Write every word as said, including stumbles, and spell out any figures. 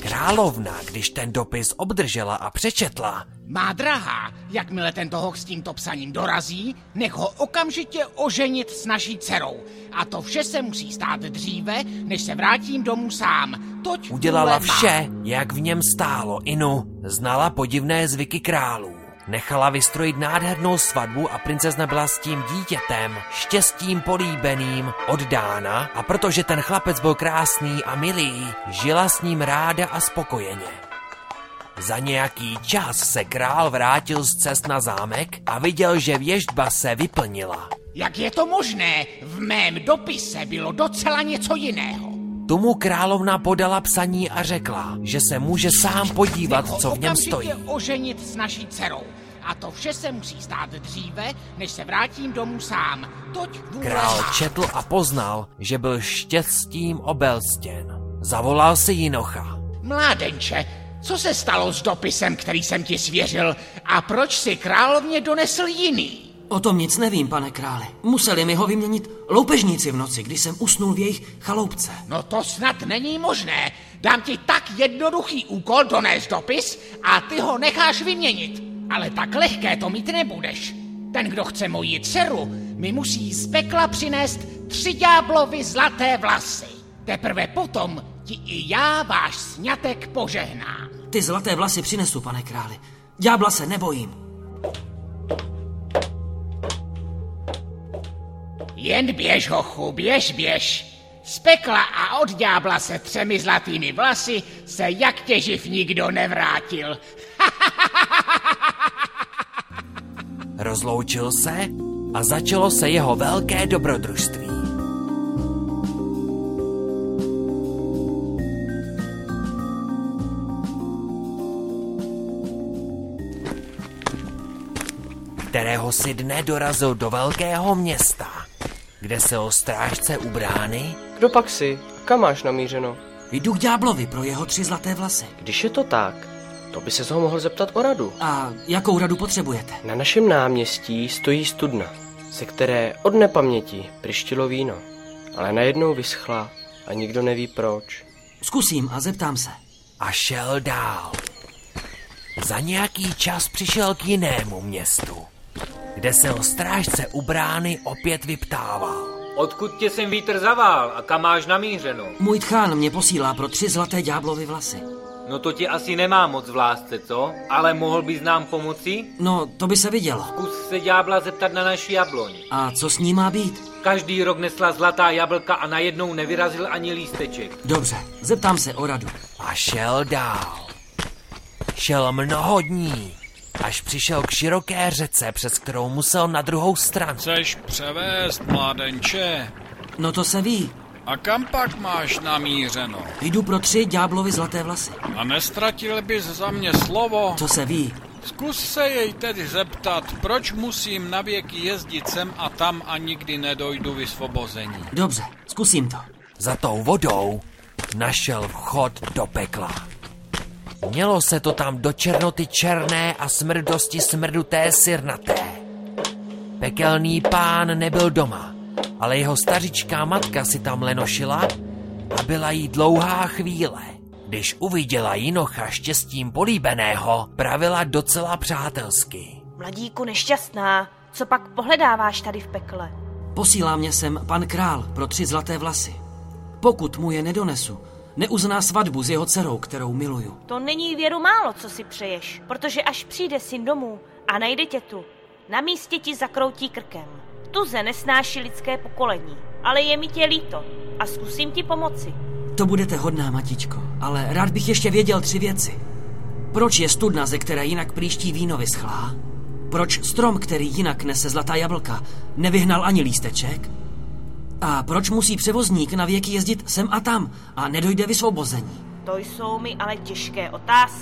Královna, když ten dopis obdržela a přečetla: Má drahá, jakmile tento hoch s tímto psaním dorazí, nech ho okamžitě oženit s naší dcerou. A to vše se musí stát dříve, než se vrátím domů sám. Toť udělala vše, jak v něm stálo. Inu znala podivné zvyky králů. Nechala vystrojit nádhernou svatbu a princezna byla s tím dítětem, štěstím políbeným, oddána, a protože ten chlapec byl krásný a milý, žila s ním ráda a spokojeně. Za nějaký čas se král vrátil z cest na zámek a viděl, že věštba se vyplnila. Jak je to možné? V mém dopise bylo docela něco jiného. Tomu královna podala psaní a řekla, že se může sám podívat, co v něm stojí. Oženit s naší dcerou. A to vše se musí stát dříve, než se vrátím domů sám. Toť Král četl a poznal, že byl štěstím obelstěn. Zavolal si Jinocha. Mládenče, co se stalo s dopisem, který jsem ti svěřil, a proč si královně donesl jiný? O tom nic nevím, pane králi. Museli mi ho vyměnit loupežníci v noci, když jsem usnul v jejich chaloupce. No to snad není možné. Dám ti tak jednoduchý úkol donést dopis a ty ho necháš vyměnit. Ale tak lehké to mít nebudeš. Ten, kdo chce moji dceru, mi musí z pekla přinést tři ďáblovy zlaté vlasy. Teprve potom ti i já váš sňatek požehnám. Ty zlaté vlasy přinesu, pane králi. Ďábla se nebojím. Jen běž, hochu, běž, běž. Z pekla a od ďábla se třemi zlatými vlasy se jak těživ nikdo nevrátil. Rozloučil se a začalo se jeho velké dobrodružství. Kterého si dne dorazil do velkého města, kde se o strážce u brány... Kdo pak jsi? Kam máš namířeno? Jdu k ďáblovi pro jeho tři zlaté vlasy. Když je to tak, to by se ho mohl zeptat o radu. A jakou radu potřebujete? Na našem náměstí stojí studna, ze které od nepaměti pryštilo víno, ale najednou vyschla a nikdo neví proč. Zkusím a zeptám se. A šel dál. Za nějaký čas přišel k jinému městu, kde se o strážce u brány opět vyptával. Odkud tě sem vítr zavál a kam máš namířeno? Můj tchán mě posílá pro tři zlaté ďáblovy vlasy. No to ti asi nemá moc v lásce, co? Ale mohl bys nám pomoci? No, to by se vidělo. Zkus se ďábla zeptat na naši jabloň. A co s ní má být? Každý rok nesla zlatá jablka a najednou nevyrazil ani lísteček. Dobře, zeptám se o radu. A šel dál. Šel mnoho dní, až přišel k široké řece, přes kterou musel na druhou stranu. Chceš převést, mládenče? No to se ví. A kam pak máš namířeno? Jdu pro tři ďáblovy zlaté vlasy. A nestratil bys za mě slovo? To se ví. Zkus se jej tedy zeptat, proč musím navěky jezdit sem a tam a nikdy nedojdu vysvobození. Dobře, zkusím to. Za tou vodou našel vchod do pekla. Mělo se to tam do černoty černé a smrdosti smrduté sirnaté. Pekelný pán nebyl doma, ale jeho stařičká matka si tam lenošila a byla jí dlouhá chvíle. Když uviděla Jinocha štěstím políbeného, pravila docela přátelsky. Mladíku nešťastná, co pak pohledáváš tady v pekle? Posílá mě sem pan král pro tři zlaté vlasy. Pokud mu je nedonesu, neuzná svatbu s jeho dcerou, kterou miluju. To není věru málo, co si přeješ, protože až přijde syn domů a najde tě tu, na místě ti zakroutí krkem. Tuze nesnáší lidské pokolení, ale je mi tě líto a zkusím ti pomoci. To budete hodná, matičko, ale rád bych ještě věděl tři věci. Proč je studna, ze které jinak příští víno vyschlá? Proč strom, který jinak nese zlatá jablka, nevyhnal ani lísteček? A proč musí převozník na věky jezdit sem a tam a nedojde vysvobození? To jsou mi ale těžké otázky.